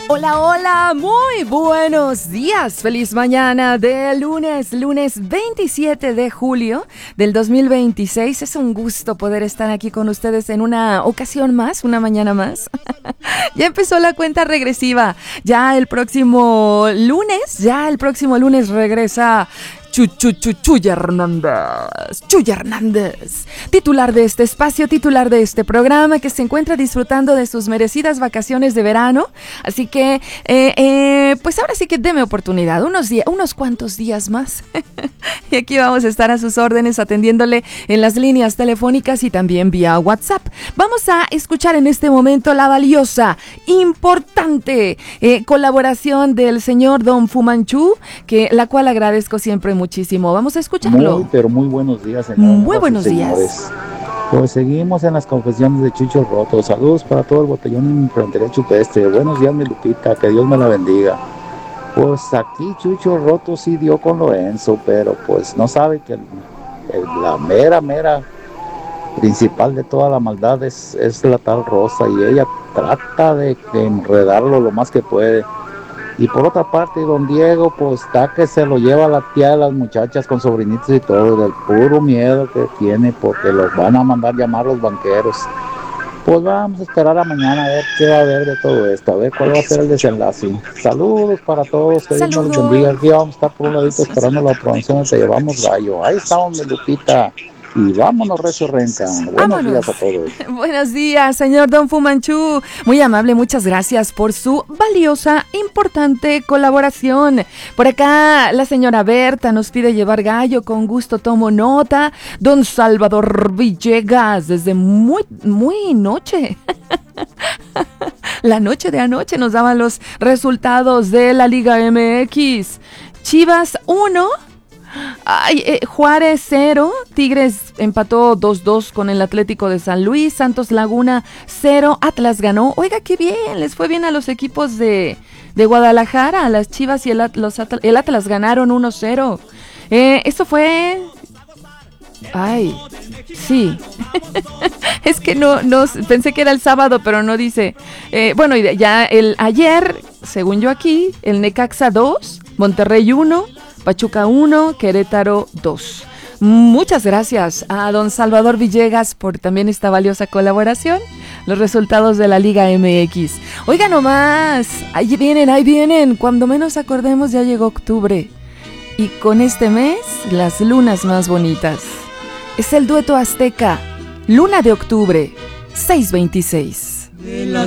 Hola, hola, muy buenos días, feliz mañana de lunes 27 de julio del 2026. Es un gusto poder estar aquí con ustedes en una ocasión más, una mañana más. Ya empezó la cuenta regresiva, ya el próximo lunes regresa Chuya Hernández, titular de este espacio, titular de este programa, que se encuentra disfrutando de sus merecidas vacaciones de verano. Así que, pues ahora sí que deme oportunidad, unos cuantos días más. Y aquí vamos a estar a sus órdenes, atendiéndole en las líneas telefónicas y también vía WhatsApp. Vamos a escuchar en este momento la valiosa, importante colaboración del señor Don Fu Manchu, la cual agradezco siempre muchísimo. Vamos a escucharlo. Pero muy buenos días, señores. Muy buenos días. Pues seguimos en las confesiones de Chucho Roto. Saludos para todo el botellón en Frontería Chupestre. Buenos días, mi Lupita, que Dios me la bendiga. Pues aquí Chucho Roto sí dio con Lorenzo, pero pues no sabe que la mera principal de toda la maldad es la tal Rosa, y ella trata de enredarlo lo más que puede. Y por otra parte, don Diego, pues está que se lo lleva la tía de las muchachas con sobrinitos y todo, del puro miedo que tiene, porque los van a mandar llamar los banqueros. Pues vamos a esperar a mañana a ver qué va a haber de todo esto, a ver cuál va a ser el desenlace. Saludos para todos, que Dios nos los bendiga. Aquí vamos a estar por un ladito esperando la aprobación de Te Llevamos Gallo. Ahí estamos, mi Lupita. Y vámonos, recio renca. Buenos días a todos. Buenos días, señor Don Fu Manchu. Muy amable, muchas gracias por su valiosa, importante colaboración. Por acá, la señora Berta nos pide llevar gallo. Con gusto tomo nota. Don Salvador Villegas, desde muy noche. La noche de anoche nos daban los resultados de la Liga MX. Chivas 1. Juárez 0, Tigres empató 2-2 con el Atlético de San Luis, Santos Laguna 0, Atlas ganó. Oiga, qué bien, les fue bien a los equipos de Guadalajara, a las Chivas y el Atlas ganaron 1-0. Esto fue... Ay, sí. Es que no, pensé que era el sábado, pero no dice. Bueno, ya ayer, según yo aquí, el Necaxa 2, Monterrey 1, Pachuca 1, Querétaro 2. Muchas gracias a don Salvador Villegas por también esta valiosa colaboración. Los resultados de la Liga MX. Oiga nomás, ahí vienen. Cuando menos acordemos ya llegó octubre. Y con este mes, las lunas más bonitas. Es el dueto azteca, Luna de Octubre, 626.